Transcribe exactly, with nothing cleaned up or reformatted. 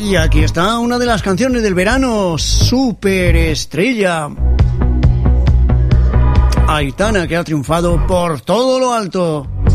Y aquí está una de las canciones del verano, Superestrella. Aitana, que ha triunfado por todo lo alto.